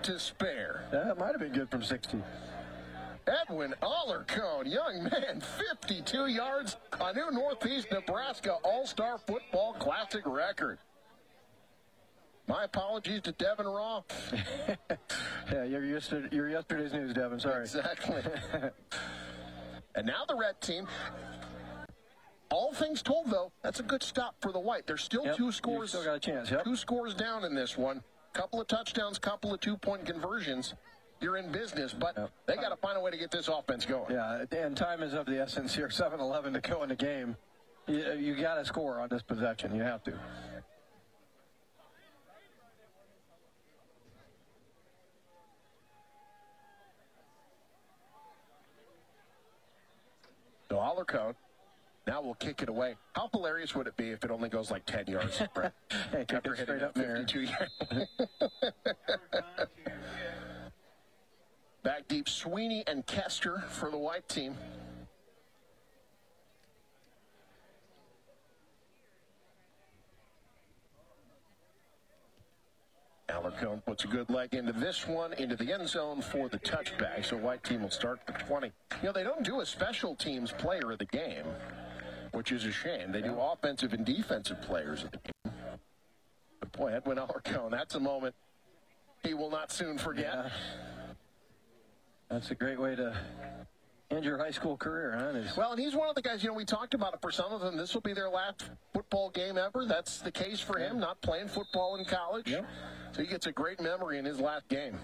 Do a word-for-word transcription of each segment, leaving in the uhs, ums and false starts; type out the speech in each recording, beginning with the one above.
to spare. That might have been good from sixty. Edwin Alarcon, young man, fifty-two yards, a new Northeast Nebraska All-Star Football Classic record. My apologies to Devin Roth. Yeah, you're, yesterday, you're yesterday's news, Devin. Sorry. Exactly. And now the red team. All things told, though, that's a good stop for the white. There's still yep, two scores. Still got a chance. Yep. Two scores down in this one. Couple of touchdowns, couple of two-point conversions. You're in business, but yep. they got to find a way to get this offense going. Yeah, and time is of the essence here. seven eleven to go in the game. You, you got to score on this possession. You have to. So Alarcon now we'll kick it away. How hilarious would it be if it only goes like ten yards? Right? Hey, after hitting up fifty-two yards. Back deep, Sweeney and Kester for the white team. Alarcon puts a good leg into this one, into the end zone for the touchback. So white team will start the twenty. You know, they don't do a special teams player of the game, which is a shame. They do offensive and defensive players of the game. But boy, Edwin Alarcon, that's a moment he will not soon forget. Yeah. That's a great way to end your high school career, huh? It's... Well, and he's one of the guys, you know, we talked about it for some of them. This will be their last football game ever. That's the case for him, not playing football in college. Yep. So he gets a great memory in his last game.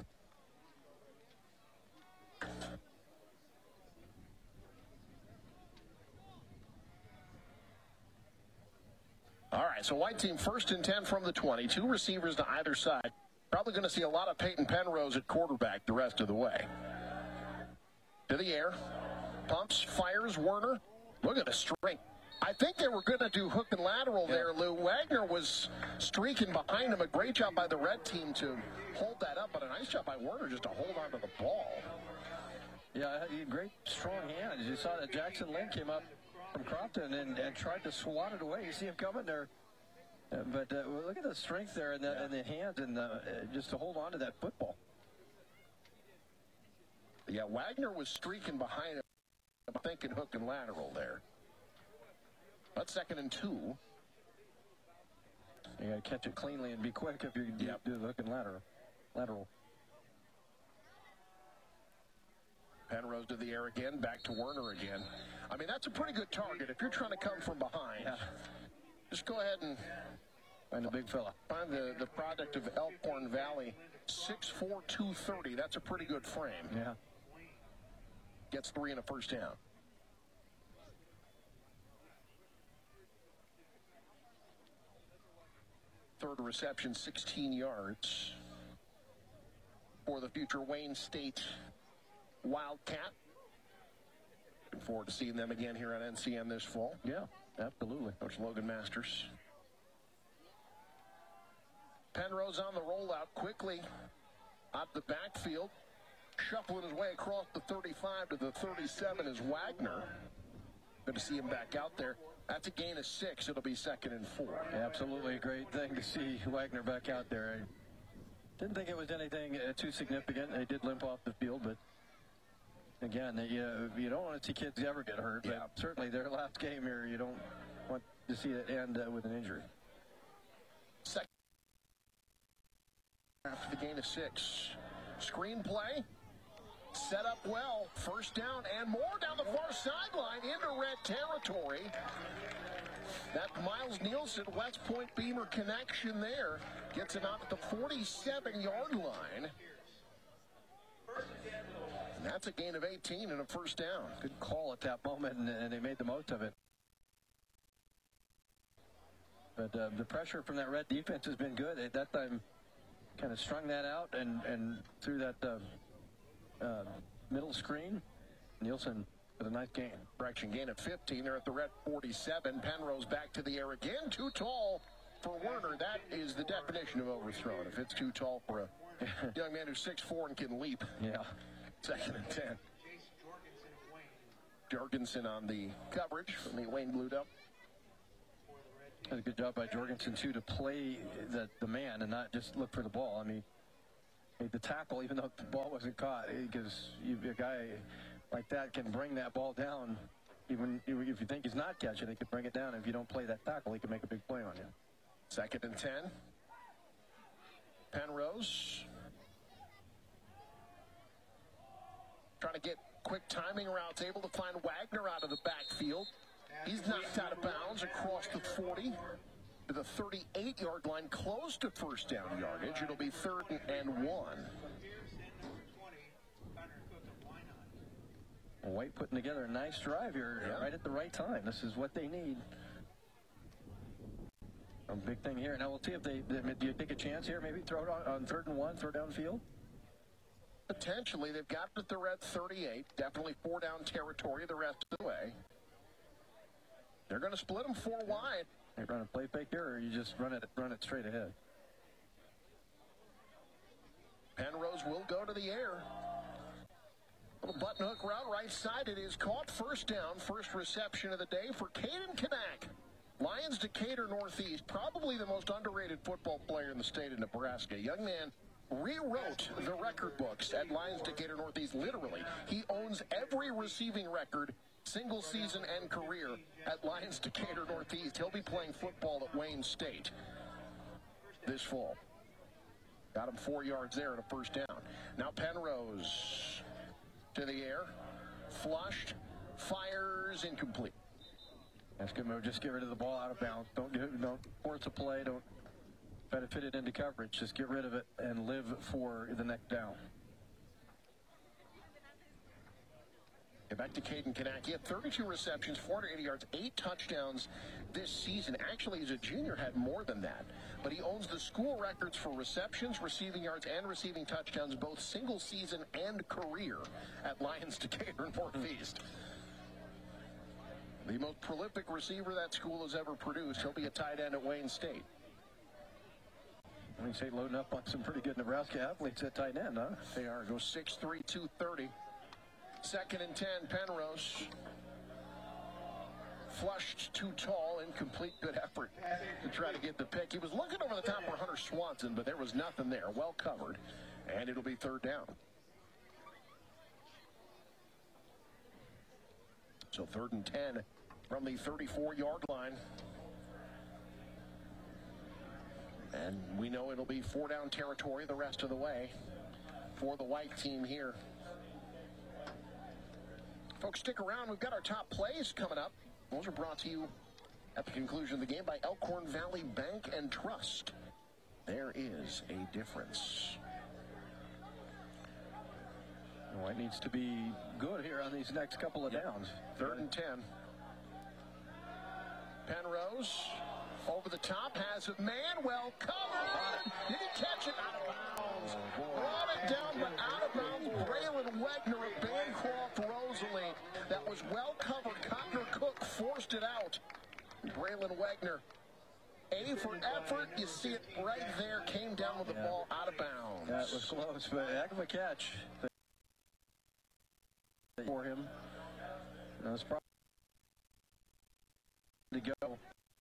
All right, so white team first and ten from the twenty. Two receivers to either side. Probably going to see a lot of Peyton Penrose at quarterback the rest of the way. To the air. Pumps, fires, Werner. Look at the strength. I think they were going to do hook and lateral yeah. there, Lou. Wagner was streaking behind him. A great job by the red team to hold that up, but a nice job by Werner just to hold on to the ball. Yeah, great strong hands. You saw that Jackson Lynn came up from Crofton and, and tried to swat it away. You see him coming there. Uh, but uh, well, look at the strength there in the, yeah. in the hands and the, uh, just to hold on to that football. Yeah, Wagner was streaking behind him. I'm thinking hook and lateral there. That's second and two. You got to catch it cleanly and be quick if you yep. do the hook and lateral. lateral. Penrose to the air again, back to Werner again. I mean, that's a pretty good target. If you're trying to come from behind, yeah. just go ahead and find the big fella. Find the, the product of Elkhorn Valley, six four, two thirty. That's a pretty good frame. Yeah. Gets three and a first down. Third reception, sixteen yards for the future Wayne State Wildcat. Looking forward to seeing them again here on N C N this fall. Yeah, absolutely. Coach Logan Masters. Penrose on the rollout quickly out the backfield. Shuffling his way across the thirty-five to the thirty-seven is Wagner. Good to see him back out there. That's a gain of six. It'll be second and four. Absolutely a great thing to see Wagner back out there. I didn't think it was anything uh, too significant. They did limp off the field, but again, they, uh, you don't want to see kids ever get hurt. Yeah. But certainly their last game here, you don't want to see it end uh, with an injury. Second after the gain of six. Screenplay. Set up well. First down and more down the far sideline into red territory. That Miles Nielsen, West Point Beamer connection there gets him out at the forty-seven-yard line. And that's a gain of eighteen and a first down. Good call at that moment, and, and they made the most of it. But uh, the pressure from that red defense has been good. At that time, kind of strung that out and, and threw that uh, uh, middle screen. Nielsen with a nice gain. Correction, gain of fifteen. They're at the red forty-seven. Penrose back to the air again. Too tall for Werner. That is the definition of overthrown. If it's too tall for a young man who's six four and can leap. Yeah. Second and ten. Jorgensen on the coverage from the Wayne glued up. That's a good job by Jorgensen, too, to play the, the man and not just look for the ball. I mean, made the tackle even though the ball wasn't caught, because you, a guy like that can bring that ball down. Even if you think he's not catching, he can bring it down. If you don't play that tackle, he can make a big play on you. Second and ten. Penrose trying to get quick timing routes, able to find Wagner out of the backfield. He's knocked out of bounds across the forty to the thirty-eight-yard line, close to first down yardage. It'll be third and one. White putting together a nice drive here, yeah. Right at the right time. This is what they need. A big thing here. Now we'll see if they, do you take a chance here? Maybe throw it on, on third and one, throw down field? Potentially. They've got it there at thirty-eight. Definitely four down territory the rest of the way. They're going to split them four wide. You're going to play fake here, or you just run it, run it straight ahead? Penrose will go to the air. Little button hook route, right side. It is caught. First down, first reception of the day for Caden Kanak. Lions Decatur Northeast, probably the most underrated football player in the state of Nebraska. Young man rewrote the record books at Lions Decatur Northeast, literally. He owns every receiving record, single season and career, at Lions Decatur Northeast. He'll be playing football at Wayne State this fall. Got him four yards there and a first down. Now Penrose to the air, flushed, fires, incomplete. That's good move. Just get rid of the ball out of bounds. Don't get, don't force a play. Don't try to fit it into coverage. Just get rid of it and live for the next down. Get back to Caden Kanak. He had thirty-two receptions, four hundred eighty yards, eight touchdowns this season. Actually, as a junior, had more than that. But he owns the school records for receptions, receiving yards, and receiving touchdowns, both single season and career at Lions Decatur Northeast. The most prolific receiver that school has ever produced. He'll be a tight end at Wayne State. Wayne State loading up on some pretty good Nebraska athletes at tight end, huh? They are. Go six three, two thirty. Second and ten, Penrose. Flushed too tall, incomplete, good effort to try to get the pick. He was looking over the top for Hunter Swanson, but there was nothing there. Well covered, and it'll be third down. So third and ten from the thirty-four-yard line. And we know it'll be four down territory the rest of the way for the white team here. Folks, stick around. We've got our top plays coming up. Those are brought to you at the conclusion of the game by Elkhorn Valley Bank and Trust. There is a difference. White needs to be good here on these next couple of yep. downs. Third and ten. Penrose over the top, has it man well covered. Did he catch it out of bounds? Brought it down, but out of bounds. Braylon Wegner of Bancroft Rosalie. That was well covered. Connor Cook forced it out. Braylon Wegner, A for effort. You see it right there. Came down with the yeah. ball out of bounds. That was close, but heck of a catch for him. That's probably to go.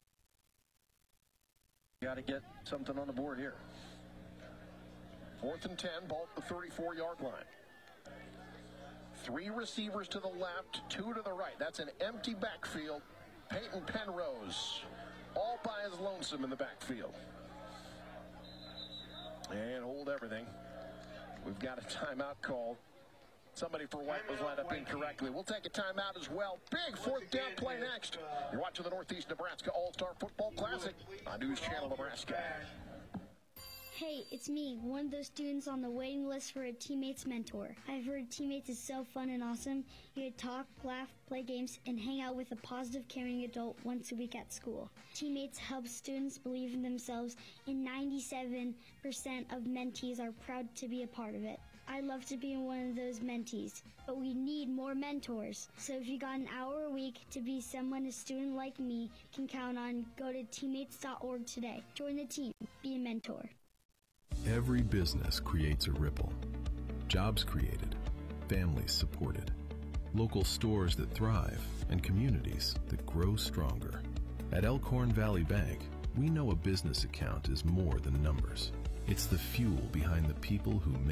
Got to get something on the board here. Fourth and ten, ball at the thirty-four-yard line. Three receivers to the left, two to the right. That's an empty backfield. Peyton Penrose, all by his lonesome in the backfield. And hold everything. We've got a timeout called. Somebody for White was lined up incorrectly. We'll take a timeout as well. Big fourth down play next. You're watching the Northeast Nebraska All-Star Football Classic on News Channel Nebraska. Hey, it's me, one of those students on the waiting list for a teammate's mentor. I've heard teammates is so fun and awesome. You get to talk, laugh, play games, and hang out with a positive, caring adult once a week at school. Teammates help students believe in themselves, and ninety-seven percent of mentees are proud to be a part of it. I'd love to be one of those mentees, but we need more mentors. So if you got an hour a week to be someone a student like me can count on, go to teammates dot org today. Join the team. Be a mentor. Every business creates a ripple. Jobs created, families supported, local stores that thrive, and communities that grow stronger. At Elkhorn Valley Bank, we know a business account is more than numbers. It's the fuel behind the people who make